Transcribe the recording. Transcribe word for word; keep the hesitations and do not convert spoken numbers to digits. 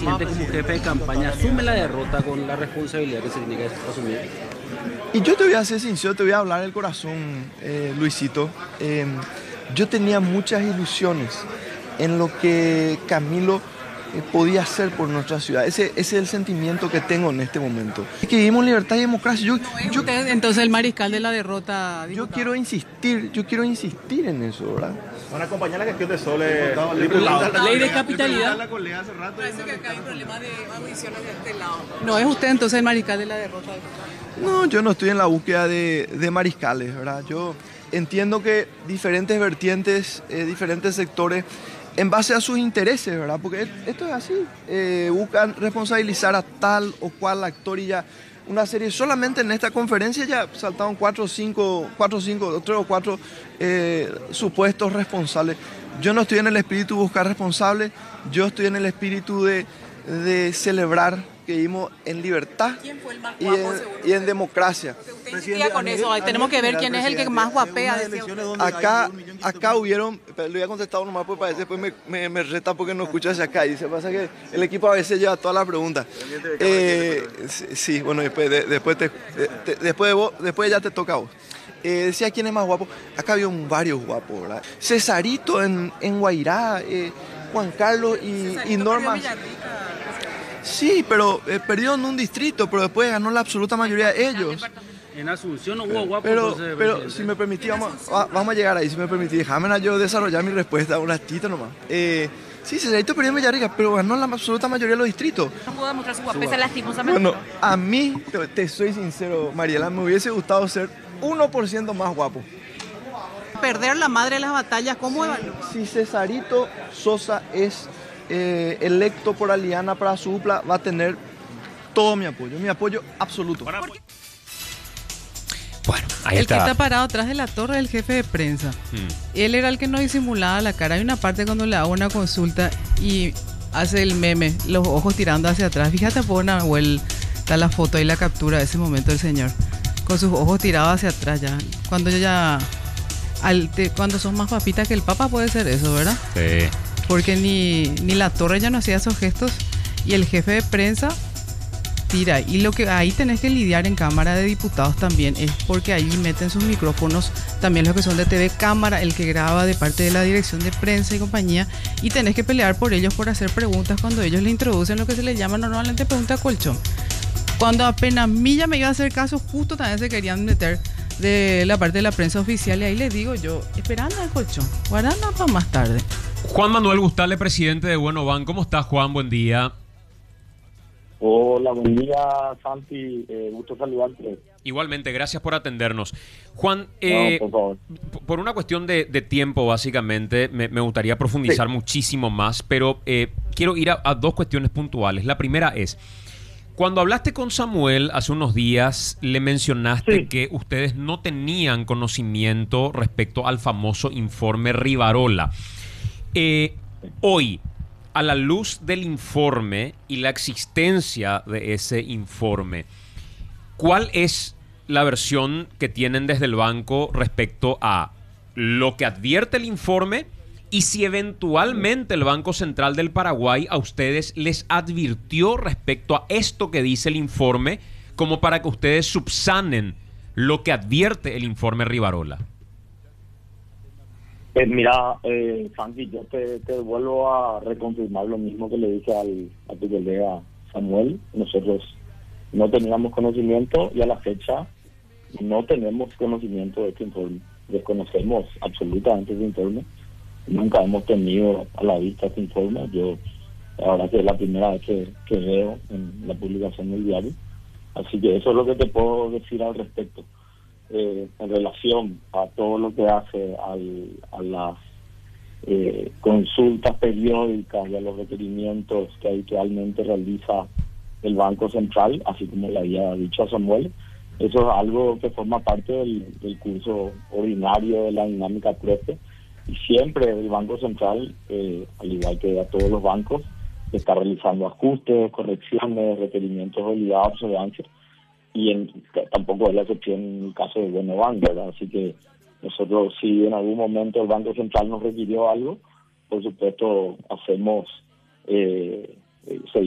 presidente como jefe de campaña asume la derrota con la responsabilidad que se tiene que asumir? Y yo te voy a ser sincero, te voy a hablar del corazón, eh, Luisito. Eh, yo tenía muchas ilusiones en lo que Camilo eh, podía hacer por nuestra ciudad. Ese, ese es el sentimiento que tengo en este momento. Es que vivimos libertad y democracia. Yo, ¿No es yo, usted entonces el mariscal de la derrota, yo diputado? quiero insistir, yo quiero insistir en eso, ¿verdad? Van a acompañar la gestión de Sole. Ley de capitalidad. Parece que acá hay problemas de audiciones de este lado. ¿No es usted entonces el mariscal de la derrota? No, yo no estoy en la búsqueda de, de mariscales, ¿verdad? Yo entiendo que diferentes vertientes, eh, diferentes sectores, en base a sus intereses, ¿verdad? Porque esto es así, eh, buscan responsabilizar a tal o cual actor y ya una serie, solamente en esta conferencia ya saltaron cuatro o cinco, cuatro o cinco, tres o cuatro eh, supuestos responsables. Yo no estoy en el espíritu de buscar responsables, yo estoy en el espíritu de, de celebrar que vivimos en libertad ¿Quién fue el más y guapo, en, según y en usted? democracia. Usted insistía con eso. Ahí tenemos que ver quién es el que más guapea. Decía usted. Acá, acá hubieron, pero le voy a contestar nomás porque parece después me, me, me reta porque no escucha hacia acá. Y se pasa que el equipo a veces lleva todas las preguntas. Eh, sí, bueno, después, de, después, te, de, después, de vos, después ya te toca a vos. Eh, decía quién es más guapo. Acá había un varios guapos, ¿verdad? Cesarito en, en Guairá, eh, Juan Carlos y, y Norma. Sí, pero eh, perdió en un distrito, pero después ganó la absoluta mayoría de ellos. En Asunción no hubo guapo. Pero, Entonces, pero presidente. si me permitís, vamos, va- vamos a llegar ahí, si me permitís. Déjame yo desarrollar mi respuesta un ratito nomás. Eh, sí, Cesarito perdió en Villarrica, pero ganó la absoluta mayoría de los distritos. No pudo demostrar su guapesa lastimosamente. Bueno, a mí, te, te soy sincero, Mariela, me hubiese gustado ser uno por ciento más guapo. Perder la madre de las batallas, ¿cómo evalúa? Si Cesarito Sosa es eh, electo por Aliana para su dupla, va a tener todo mi apoyo, mi apoyo absoluto. Bueno, ahí El está. que está parado atrás de la torre es el jefe de prensa. Mm. Él era el que no disimulaba la cara. Hay una parte cuando le hago una consulta y hace el meme, los ojos tirando hacia atrás. Fíjate, por Nahuel, está la foto y la captura de ese momento del señor. Con sus ojos tirados hacia atrás ya. Cuando yo ya... Al, te, cuando sos más papita que el papa puede ser eso, ¿verdad? Sí. Porque ni, ni la torre ya no hacía esos gestos y el jefe de prensa tira. Y lo que ahí tenés que lidiar en Cámara de Diputados también es porque ahí meten sus micrófonos, también los que son de T V Cámara, el que graba de parte de la dirección de prensa y compañía, y tenés que pelear por ellos por hacer preguntas cuando ellos le introducen lo que se le llama normalmente pregunta colchón. Cuando apenas Milla me iba a hacer caso, justo también se querían meter de la parte de la prensa oficial y ahí les digo yo, esperando al colchón, guardando para más tarde. Juan Manuel Gustale, presidente de Bueno Van. ¿Cómo estás, Juan? Buen día. Hola, buen día, Santi. Eh, gusto saludarte. Igualmente, gracias por atendernos. Juan, eh, No, por favor. p- por una cuestión de, de tiempo, básicamente, me, me gustaría profundizar Sí. muchísimo más, pero eh, quiero ir a, a dos cuestiones puntuales. La primera es, cuando hablaste con Samuel hace unos días, le mencionaste Sí. que ustedes no tenían conocimiento respecto al famoso informe Rivarola. Eh, hoy, a la luz del informe y la existencia de ese informe, ¿cuál es la versión que tienen desde el banco respecto a lo que advierte el informe y si eventualmente el Banco Central del Paraguay a ustedes les advirtió respecto a esto que dice el informe como para que ustedes subsanen lo que advierte el informe Rivarola? Eh, mira, eh, Santi, yo te, te vuelvo a reconfirmar lo mismo que le dije al, a tu colega Samuel. Nosotros no teníamos conocimiento y a la fecha no tenemos conocimiento de este informe. Desconocemos absolutamente este informe. Nunca hemos tenido a la vista este informe. Yo, la verdad que es la primera vez que, que veo en la publicación del diario. Así que eso es lo que te puedo decir al respecto. Eh, en relación a todo lo que hace al, a las eh, consultas periódicas y a los requerimientos que habitualmente realiza el Banco Central, así como le había dicho a Samuel, eso es algo que forma parte del, del curso ordinario de la dinámica trece, y siempre el Banco Central, eh, al igual que a todos los bancos, está realizando ajustes, correcciones, requerimientos de obligada observancia, y en, tampoco es la excepción en el caso de Bueno Banco, ¿verdad? Así que nosotros, si en algún momento el Banco Central nos requirió algo, por supuesto hacemos, eh,